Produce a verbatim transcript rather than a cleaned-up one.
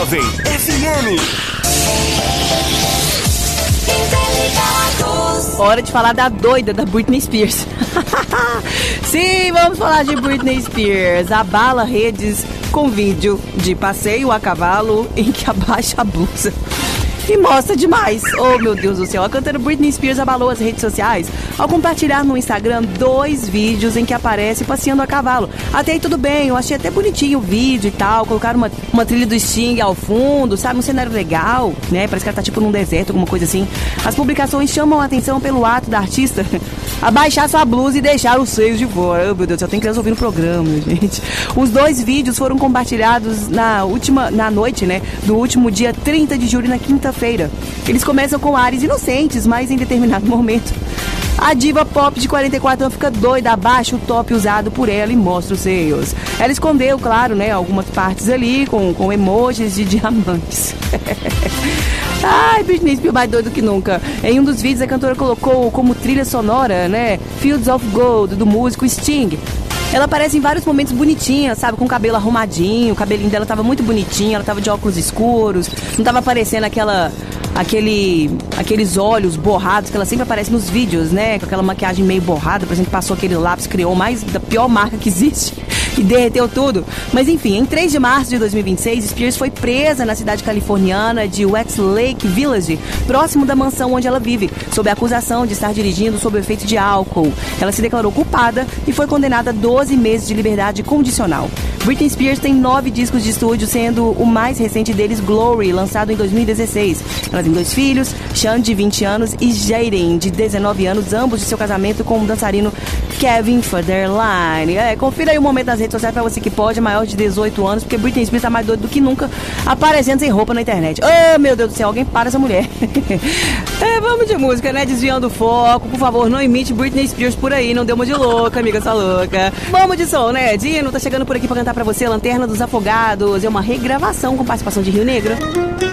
Jovem F M. Hora de falar da doida da Britney Spears. Sim, vamos falar de Britney Spears. Abala redes com vídeo de passeio a cavalo em que abaixa a blusa e mostra demais. Oh, meu Deus do céu. A cantora Britney Spears abalou as redes sociais ao compartilhar no Instagram dois vídeos em que aparece passeando a cavalo. Até aí tudo bem, eu achei até bonitinho o vídeo e tal. Colocaram uma, uma trilha do Sting ao fundo, sabe? Um cenário legal, né? Parece que ela tá tipo num deserto, alguma coisa assim. As publicações chamam a atenção pelo ato da artista abaixar sua blusa e deixar os seios de fora. Oh, meu Deus, eu tenho criança ouvindo o programa, gente. Os dois vídeos foram compartilhados na última, na noite, né? Do último dia trinta de julho, na quinta-feira. Eles começam com ares inocentes, mas em determinado momento a diva pop de quarenta e quatro anos fica doida, abaixa o top usado por ela e mostra os seios. Ela escondeu, claro, né, algumas partes ali com, com emojis de diamantes. Ai, Britney Spears mais doido que nunca. Em um dos vídeos a cantora colocou como trilha sonora, né, Fields of Gold, do músico Sting. Ela aparece em vários momentos bonitinha, sabe? Com o cabelo arrumadinho, o cabelinho dela tava muito bonitinho, ela tava de óculos escuros, não tava aparecendo aquela, aquele, aqueles olhos borrados que ela sempre aparece nos vídeos, né? Com aquela maquiagem meio borrada, por exemplo, passou aquele lápis, criou mais da pior marca que existe e derreteu tudo. Mas enfim, em três de março de dois mil e vinte e seis, Spears foi presa na cidade californiana de Westlake Village, próximo da mansão onde ela vive, sob a acusação de estar dirigindo sob o efeito de álcool. Ela se declarou culpada e foi condenada a doze meses de liberdade condicional. Britney Spears tem nove discos de estúdio, sendo o mais recente deles Glory, lançado em dois mil e dezesseis. Ela tem dois filhos, Sean, de vinte anos, e Jaden, de dezenove anos, ambos de seu casamento com o dançarino Kevin Federline. É, confira aí o momento nas redes sociais pra você que pode, maior de dezoito anos, porque Britney Spears tá mais doido do que nunca, aparecendo sem roupa na internet. Oh, meu Deus do céu, alguém para essa mulher. É, vamos de música, né? Desviando o foco. Por favor, não imite Britney Spears por aí, não dê uma de louca, amiga, essa louca. Vamos de som, né? Dino tá chegando por aqui pra cantar pra você Lanterna dos Afogados. É uma regravação com participação de Rio Negro.